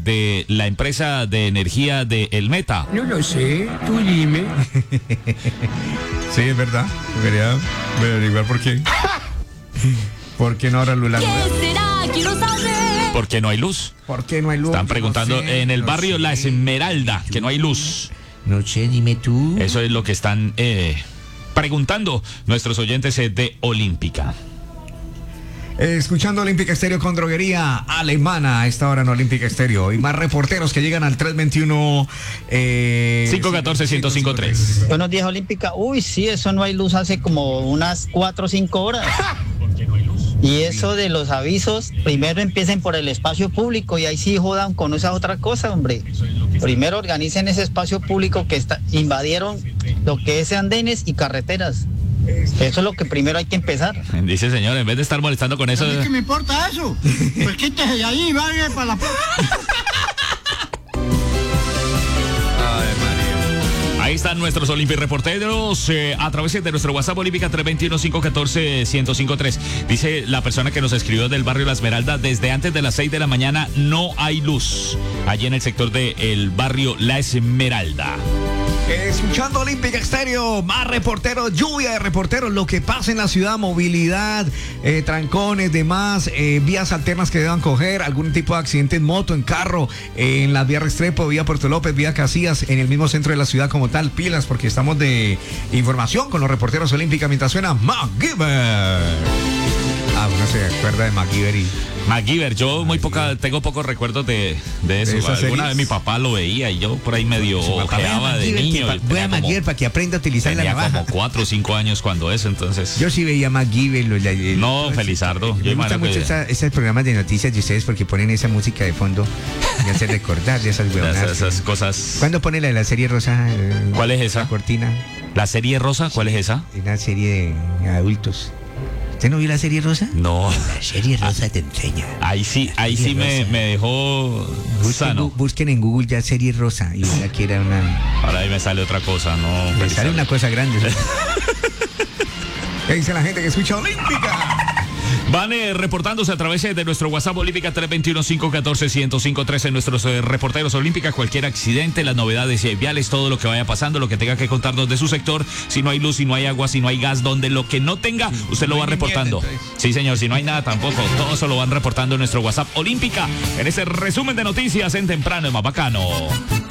de la empresa de energía de El Meta? No lo sé, tú dime. Sí, es verdad. Quería averiguar por qué. ¿Por qué no ahora luz? ¿Qué será? Quiero saber. ¿Por qué no hay luz? ¿Por qué no hay luz? Están preguntando No sé, en el no barrio sé. La Esmeralda, que no hay luz. No sé, dime tú. Eso es lo que están preguntando nuestros oyentes de Olímpica. Escuchando Olímpica Estéreo con droguería alemana a esta hora en Olímpica Estéreo. Y más reporteros que llegan al 321 514-1053. Buenos días, Olímpica. Uy, sí, eso no hay luz hace como unas 4 o 5 horas. Y eso de los avisos, primero empiecen por el espacio público y ahí sí jodan con esa otra cosa, hombre. Primero organicen ese espacio público que invadieron lo que es andenes y carreteras. Eso es lo que primero hay que empezar. Dice señor, en vez de estar molestando con eso. ¿A mí qué me importa eso? Pues quítese de ahí y vaya para la... Ahí están nuestros Olímpicos reporteros a través de nuestro WhatsApp Olímpica 321-514-1053. Dice la persona que nos escribió del barrio La Esmeralda, desde antes de las 6 de la mañana no hay luz. Allí en el sector del barrio La Esmeralda. Escuchando Olímpica Estéreo, más reporteros, lluvia de reporteros, lo que pasa en la ciudad, movilidad, trancones, demás, vías alternas que deban coger, algún tipo de accidente en moto, en carro, en la vía Restrepo, vía Puerto López, vía Casillas, en el mismo centro de la ciudad como tal, pilas, porque estamos de información con los reporteros Olímpica mientras suena MacGyver. Uno se acuerda de MacGyver y... MacGyver, yo tengo pocos recuerdos de eso. ¿Esa serie? Alguna vez mi papá lo veía y yo por ahí medio ojeaba de niño. Voy a MacGyver para que aprenda a utilizar la tenía navaja. como 4 o 5 años cuando eso, entonces. Yo sí veía MacGyver. No, Felizardo. Me gusta mucho esos programas de noticias de ustedes porque ponen esa música de fondo y hace recordar de esas huevonadas. Esas cosas. ¿Cuándo pone la serie rosa? ¿Cuál es esa? La cortina. ¿La serie rosa? ¿Cuál es esa? Una serie de adultos. ¿Usted no vio la serie rosa? No. La serie rosa te enseña. Ahí sí me dejó gusano. Busquen en Google ya serie rosa y verá que era una... Ahora ahí me sale otra cosa, no. Me sale una cosa grande. ¿Qué dice la gente que escucha Olímpica? Van reportándose a través de nuestro WhatsApp Olímpica 321-514-1053 en nuestros reporteros Olímpica. Cualquier accidente, las novedades viales, todo lo que vaya pasando, lo que tenga que contarnos de su sector. Si no hay luz, si no hay agua, si no hay gas, donde lo que no tenga, usted lo va reportando. Sí, señor, si no hay nada tampoco, todo eso lo van reportando en nuestro WhatsApp Olímpica. En ese resumen de noticias en temprano, es más bacano.